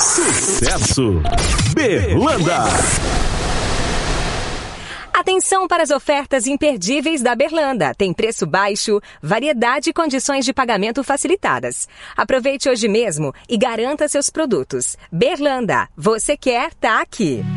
Sucesso! Berlanda. Atenção para as ofertas imperdíveis da Berlanda. Tem preço baixo, variedade e condições de pagamento facilitadas. Aproveite hoje mesmo e garanta seus produtos. Berlanda, você quer, tá aqui.